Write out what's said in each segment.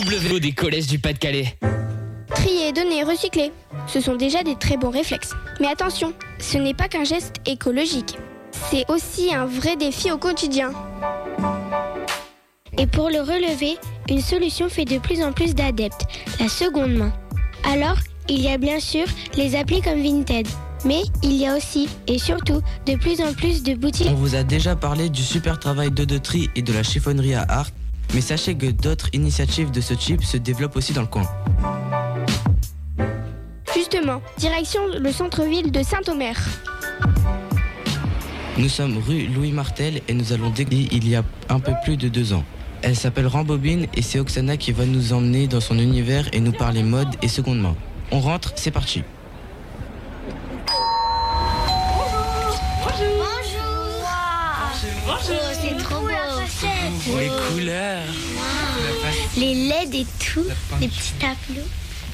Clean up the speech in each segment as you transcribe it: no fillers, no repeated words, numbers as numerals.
W des collèges du Pas-de-Calais. Trier, donner, recycler, ce sont déjà des très bons réflexes. Mais attention, ce n'est pas qu'un geste écologique. C'est aussi un vrai défi au quotidien. Et pour le relever, une solution fait de plus en plus d'adeptes, la seconde main. Alors, il y a bien sûr les applis comme Vinted. Mais il y a aussi, et surtout, de plus en plus de boutiques. On vous a déjà parlé du super travail d'Audetri et de la chiffonnerie à Arc, mais sachez que d'autres initiatives de ce type se développent aussi dans le coin. Justement, direction le centre-ville de Saint-Omer. Nous sommes rue Louis Martel et nous allons découvrir il y a un peu plus de 2 ans. Elle s'appelle Rambobine et c'est Oksana qui va nous emmener dans son univers et nous parler mode et seconde main. On rentre, c'est parti. Bonjour, c'est trop beau. Les couleurs. Les LED et tout, les petits tableaux.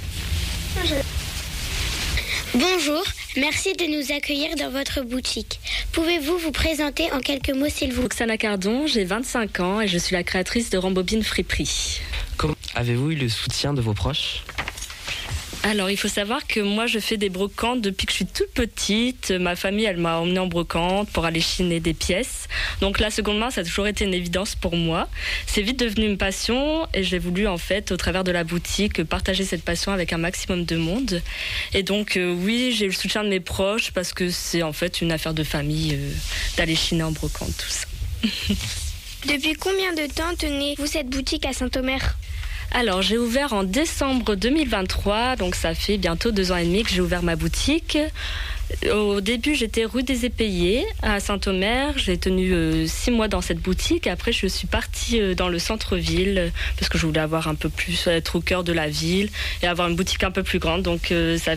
Bonjour, merci de nous accueillir dans votre boutique. Pouvez-vous vous présenter en quelques mots s'il vous plaît? Oksana Cardon, j'ai 25 ans et je suis la créatrice de Rambobine Friperie. Comment avez-vous eu le soutien de vos proches ? Alors, il faut savoir que moi, je fais des brocantes depuis que je suis toute petite. Ma famille, elle m'a emmenée en brocante pour aller chiner des pièces. Donc, la seconde main, ça a toujours été une évidence pour moi. C'est vite devenu une passion et j'ai voulu, en fait, au travers de la boutique, partager cette passion avec un maximum de monde. Et donc, oui, j'ai eu le soutien de mes proches parce que c'est, en fait, une affaire de famille d'aller chiner en brocante, tout ça. Depuis combien de temps tenez-vous cette boutique à Saint-Omer ? Alors, j'ai ouvert en décembre 2023, donc ça fait bientôt 2 ans et demi que j'ai ouvert ma boutique. Au début, j'étais rue des Épayés à Saint-Omer. J'ai tenu 6 mois dans cette boutique. Après, je suis partie dans le centre-ville parce que je voulais avoir un peu plus, être au cœur de la ville et avoir une boutique un peu plus grande. Donc, ça